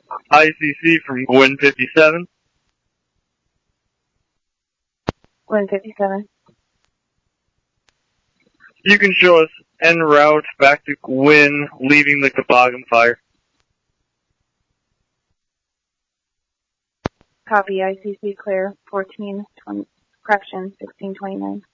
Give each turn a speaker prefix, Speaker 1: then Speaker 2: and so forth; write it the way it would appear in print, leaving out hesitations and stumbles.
Speaker 1: ICC from Gwyn 57.
Speaker 2: Gwyn 57.
Speaker 1: You can show us en route back to Gwyn, leaving the Toboggan Fire.
Speaker 2: Copy, ICC clear, 1420, correction, 1629.